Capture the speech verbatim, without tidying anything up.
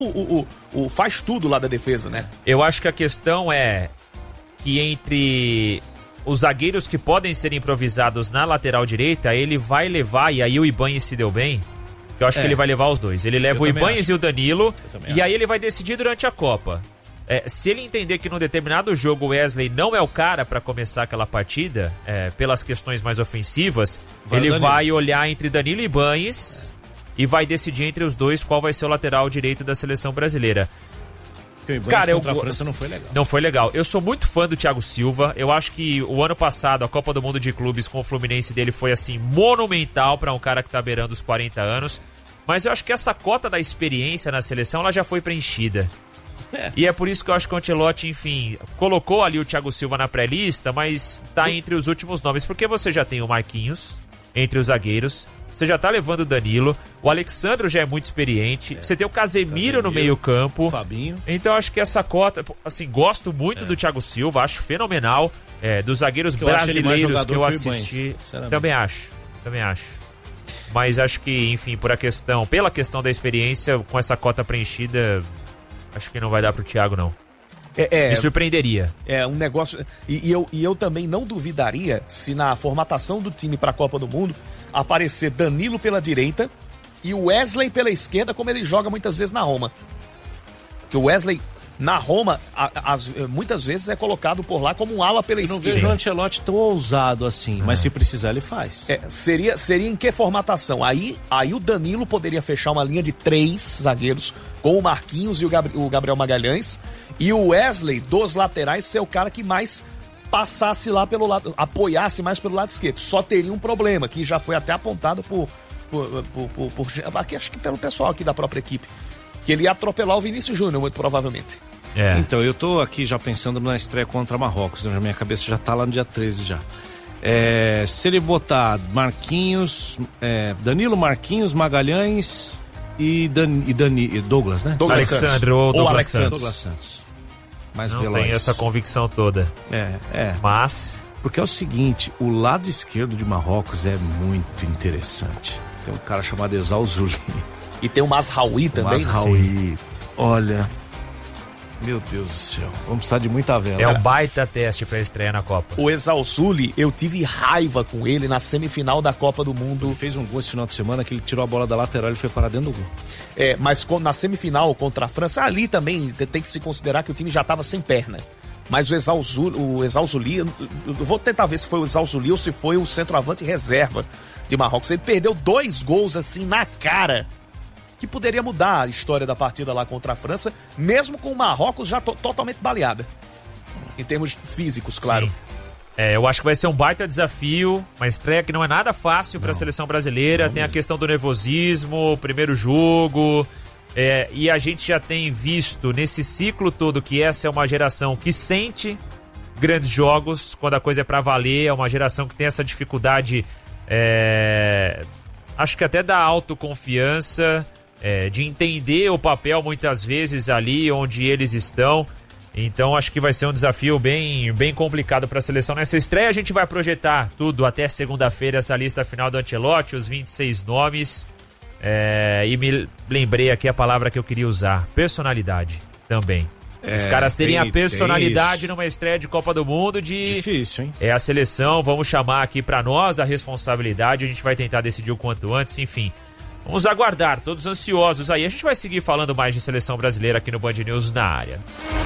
o, o, o faz tudo lá da defesa, né? Eu acho que a questão é que entre os zagueiros que podem ser improvisados na lateral direita, ele vai levar, e aí o Ibanez se deu bem, eu acho é. que ele vai levar os dois. Ele leva eu o Ibanez e o Danilo, e acho. aí ele vai decidir durante a Copa. É, se ele entender que num determinado jogo o Wesley não é o cara para começar aquela partida, é, pelas questões mais ofensivas, vai ele vai olhar entre Danilo e Ibanez e vai decidir entre os dois qual vai ser o lateral direito da seleção brasileira. Porque o Ibanez Cara, contra eu, a França não foi legal. Não foi legal. Eu sou muito fã do Thiago Silva. Eu acho que o ano passado, a Copa do Mundo de Clubes com o Fluminense dele foi, assim, monumental para um cara que tá beirando os quarenta anos. Mas eu acho que essa cota da experiência na seleção, ela já foi preenchida. É. E é por isso que eu acho que o Ancelotti, enfim, colocou ali o Thiago Silva na pré-lista, mas tá entre os últimos nomes. Porque você já tem o Marquinhos entre os zagueiros. Você já tá levando o Danilo, o Alexandro já é muito experiente, é. você tem o Casemiro, Casemiro no meio campo, Fabinho. Então acho que essa cota, assim, gosto muito é. do Thiago Silva, acho fenomenal, é, dos zagueiros que brasileiros eu que eu assisti, Ibanez, também acho, também acho. Mas acho que, enfim, por a questão, pela questão da experiência, com essa cota preenchida, acho que não vai dar pro Thiago, não. É, é, Me surpreenderia. É um negócio. E, e, eu, e eu também não duvidaria se na formatação do time para a Copa do Mundo aparecer Danilo pela direita e o Wesley pela esquerda, como ele joga muitas vezes na Roma. Que o Wesley na Roma, a, as, muitas vezes é colocado por lá como um ala pela esquerda. Eu não vejo o Ancelotti tão ousado assim, mas é. se precisar ele faz. É, seria, seria em que formatação? Aí, aí o Danilo poderia fechar uma linha de três zagueiros com o Marquinhos e o, Gabri, o Gabriel Magalhães, e o Wesley dos laterais ser o cara que mais passasse lá pelo lado, apoiasse mais pelo lado esquerdo. Só teria um problema, que já foi até apontado por, por, por, por, por aqui, acho que pelo pessoal aqui da própria equipe, que ele ia atropelar o Vinícius Júnior, muito provavelmente. É. Então, eu tô aqui já pensando na estreia contra Marrocos, né? Minha cabeça já tá lá no dia treze já. É, se ele botar Marquinhos, é, Danilo, Marquinhos, Magalhães e, Dan, e, Dani, e Douglas, né? Douglas Alexandre ou Douglas, Alexandre. Santos. Douglas Santos. Mais Não veloz. tem essa convicção toda. É, é. Mas... Porque é o seguinte, o lado esquerdo de Marrocos é muito interessante. Tem um cara chamado Ezalzouli. E tem o Mazraoui também. Mazraoui. Olha... Meu Deus do céu, vamos precisar de muita vela. É um baita teste pra estreia na Copa. O Ezalzouli, eu tive raiva com ele na semifinal da Copa do Mundo. Ele fez um gol esse final de semana que ele tirou a bola da lateral e foi parar dentro do gol. É, mas na semifinal contra a França, ali também tem que se considerar que o time já tava sem perna. Mas o Ezalzouli, o Ezalzouli, eu vou tentar ver se foi o Ezalzouli ou se foi o centroavante reserva de Marrocos. Ele perdeu dois gols assim na cara, que poderia mudar a história da partida lá contra a França, mesmo com o Marrocos já to- totalmente baleada. Em termos físicos, claro. Sim. É, eu acho que vai ser um baita desafio, uma estreia que não é nada fácil para a seleção brasileira. Não Tem mesmo. a questão do nervosismo, primeiro jogo, é, e a gente já tem visto nesse ciclo todo que essa é uma geração que sente grandes jogos, quando a coisa é para valer, é uma geração que tem essa dificuldade, é, acho que até da autoconfiança, É, de entender o papel muitas vezes ali onde eles estão. Então acho que vai ser um desafio bem, bem complicado para a seleção nessa estreia. A gente vai projetar tudo até segunda-feira, essa lista final do Ancelotti, os vinte e seis nomes, é, e me lembrei aqui a palavra que eu queria usar, personalidade também. É, Os caras terem tem, a personalidade numa estreia de Copa do Mundo de... Difícil, hein? É a seleção, vamos chamar aqui para nós a responsabilidade, a gente vai tentar decidir o quanto antes, enfim. Vamos aguardar, todos ansiosos aí. A gente vai seguir falando mais de seleção brasileira aqui no Band News na área.